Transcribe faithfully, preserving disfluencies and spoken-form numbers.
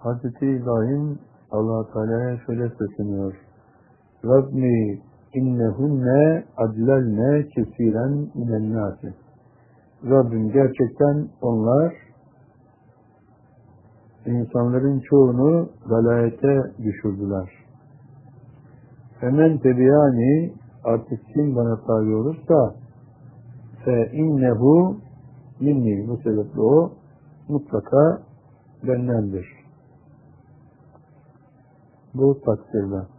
Hazreti İbrahim Allah-u Teala'ya şöyle sesleniyor. Rabbi innehunne adlelne kesiren minennâsi. Rabbim gerçekten onlar insanların çoğunu dalalete düşürdüler. Hemen tebiyani artık kim bana tabi olursa fe innehu minni, bu sebeple o mutlaka bendendir. Bu takdirde.